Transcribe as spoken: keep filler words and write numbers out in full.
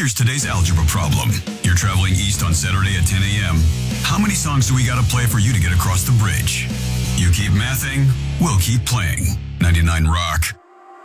Here's today's algebra problem. You're traveling east on Saturday at ten a.m. How many songs do we gotta play for you to get across the bridge? You keep mathing, we'll keep playing. ninety-nine Rock.